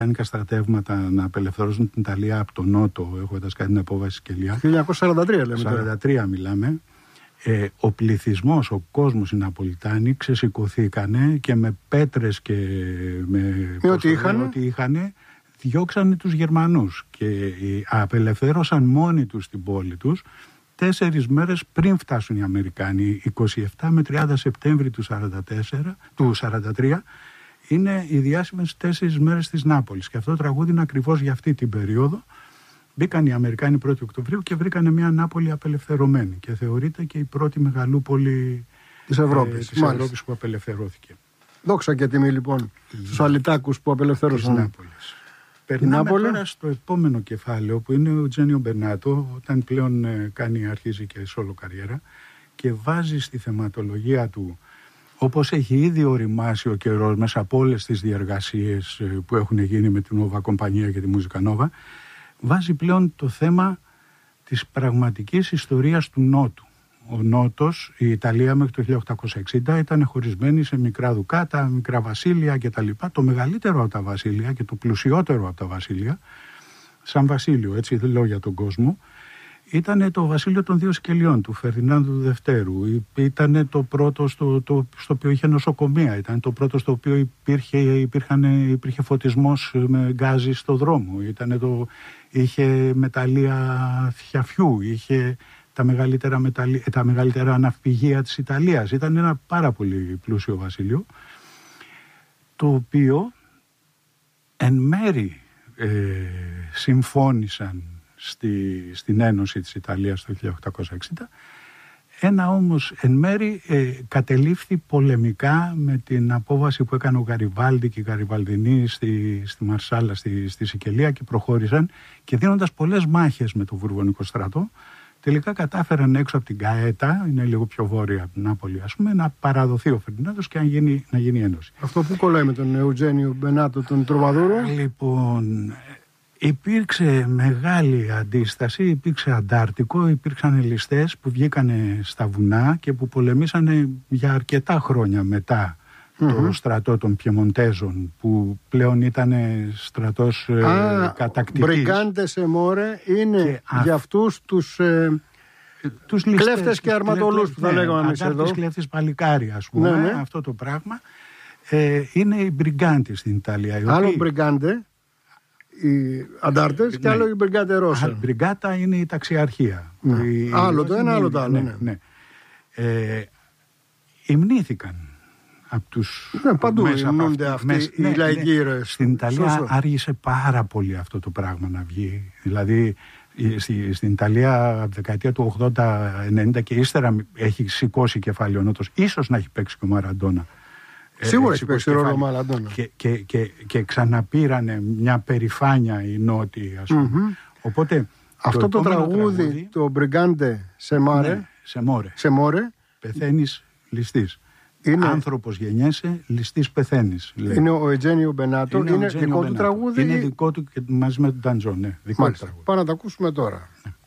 αμερικάνικα στρατεύματα να απελευθερώσουν την Ιταλία από τον Νότο, έχοντας κάνει την απόβαση Σκελιά. 1943 λέμε. 1943 μιλάμε. Ο πληθυσμός, ο κόσμος, οι Ναπολιτάνοι ξεσηκωθήκανε και με πέτρες και με ό,τι είχαν διώξανε τους Γερμανούς και απελευθέρωσαν μόνοι τους την πόλη τους 4 μέρες πριν φτάσουν οι Αμερικάνοι. 27 με 30 Σεπτέμβρη του 1943 είναι οι διάσημες 4 μέρες της Νάπολης και αυτό το τραγούδι είναι ακριβώς για αυτή την περίοδο. Μπήκαν οι Αμερικάνοι 1η Οκτωβρίου και βρήκανε μια Νάπολη απελευθερωμένη και θεωρείται και η πρώτη μεγαλούπολη της Ευρώπης που απελευθερώθηκε. Δόξα και τιμή λοιπόν στους αλυτάκους που απελευθέρωσαν της Νάπολης. Περνάμε τώρα στο επόμενο κεφάλαιο που είναι ο Τζένιο Μπερνάτο, όταν πλέον αρχίζει και σόλο καριέρα και βάζει στη θεματολογία του, όπως έχει ήδη οριμάσει ο καιρός μέσα από όλες τις διεργασίες που έχουν γίνει με την Nova Κομπανία και τη Μούζικα Νόβα, βάζει πλέον το θέμα της πραγματικής ιστορίας του Νότου. Ο Νότος, η Ιταλία μέχρι το 1860 ήταν χωρισμένη σε μικρά δουκάτα, μικρά βασίλεια κτλ. Το μεγαλύτερο από τα βασίλεια και το πλουσιότερο από τα βασίλεια, σαν βασίλειο, έτσι λέω για τον κόσμο, ήταν το βασίλειο των 2 Σκελιών, του Φερδινάνδου Δευτέρου. Ήταν το πρώτο στο οποίο είχε νοσοκομεία. Ήταν το πρώτο στο οποίο υπήρχε φωτισμός με γκάζι στο δρόμο. Είχε μεταλλεία θιαφιού, είχε τα μεγαλύτερα ναυπηγεία της Ιταλίας. Ήταν ένα πάρα πολύ πλούσιο βασίλειο, το οποίο εν μέρη συμφώνησαν στην Ένωση της Ιταλίας το 1860, ένα όμως εν μέρη κατελήφθη πολεμικά με την απόβαση που έκανε ο Γαριβάλντι και οι Γαριβαλδινοί στη Μαρσάλα, στη Σικελία, και προχώρησαν και δίνοντας πολλές μάχες με το Βουρβονικό στρατό, τελικά κατάφεραν έξω από την Γκαέτα, είναι λίγο πιο βόρεια από την Νάπολη ας πούμε, να παραδοθεί ο Φερντινάντος και να γίνει ένωση. Αυτό που κολλάει με τον Εουτζένιο Μπερνάτο, τον Τροβαδούρο? Λοιπόν, υπήρξε μεγάλη αντίσταση, υπήρξε αντάρτικο, υπήρξαν ληστές που βγήκανε στα βουνά και που πολεμήσανε για αρκετά χρόνια μετά το στρατό των Πιεμοντέζων, που πλέον ήταν στρατός κατακτητής. Μπριγκάντε σε μόρε είναι για αυτούς τους κλέφτες και αρματολούς που θα λέγαμε εμείς εδώ. Κλέφτες παλικάρι ας πούμε, αυτό το πράγμα. Είναι οι μπριγκάντε στην Ιταλία. Άλλο μπριγκάντε, οι αντάρτες, και άλλο η μπριγκάντε Ρώσα. Η μπριγκάτα είναι η ταξιαρχία. Άλλο το ένα, άλλο το άλλο. Υμνήθηκαν από τους... παντού υμνούνται αυτοί οι λαϊκοί ήρωες. Στην Ιταλία άργησε πάρα πολύ αυτό το πράγμα να βγει. Δηλαδή στην Ιταλία από τη δεκαετία του 80-90 και ύστερα έχει σηκώσει κεφάλι ο Νότος. Ίσως να έχει παίξει και ο Μαραντόνα. Σίγουρα έχει παίξει ρόλο ο Μαραντόνα. Και ξαναπήρανε μια περηφάνεια οι Νότιοι, ας πούμε. Οπότε, αυτό το τραγούδι, το Μπριγκάντε σε μόρε, πεθαίνεις ληστής. Άνθρωπος γεννιέσαι, ληστής πεθαίνεις. Είναι ο Εουτζένιο Μπερνάτο, είναι δικό του τραγούδι. Είναι δικό του και μαζί με τον Νταντζό, δικό του τραγούδι. Πάμε να τα ακούσουμε τώρα.